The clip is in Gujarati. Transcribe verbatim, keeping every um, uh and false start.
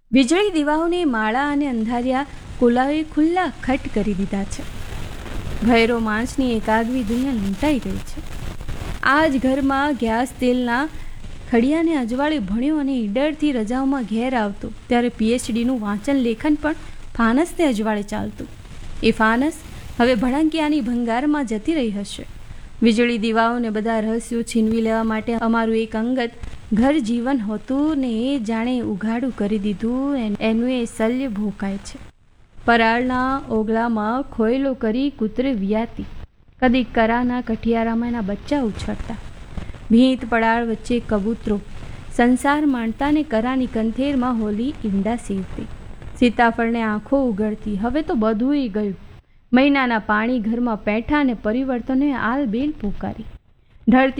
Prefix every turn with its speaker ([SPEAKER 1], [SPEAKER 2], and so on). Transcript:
[SPEAKER 1] વીજળી દીવાઓને માળા અને અંધારિયા કુલાઓએ ખુલ્લા ખટ કરી દીધા છે. ભૈરો માંસની એક આગવી દુનિયા લૂંટાઈ ગઈ છે. આ જ ઘરમાં ગેસ તેલના ખડિયાને અજવાળે ભણ્યો અને ઈડરથી રજાઓમાં ઘેર આવતો ત્યારે પીએચડીનું વાંચન લેખન પણ ફાનસને અજવાળે ચાલતું. એ ફાનસ હવે ભડાંકિયાની ભંગારમાં જતી રહી હશે. વીજળી દીવાઓને બધા રહસ્યો છીનવી લેવા માટે અમારું એક અંગત ઘર જીવન હતું ને એ જાણે ઉઘાડું કરી દીધું એનું એ શલ્ય ભોકાય છે. પરાળના ઓગળામાં ખોયલો કરી કૂતરે વિયાતી, કદી કરાના કઠિયારામાં એના બચ્ચા ઉછળતા. ભીંત પડાળ વચ્ચે કબૂતરો સંસાર માણતા ને કરાની કંથેરમાં હોલી ઈંડા સેવતી. સીતાફળને આંખો ઉગડતી. હવે તો બધુંય ગયું. મહિનાના પાણી ઘરમાં પેઠા અને પરિવર્તનોએ આલ બેલ પોકારી. ઢળતી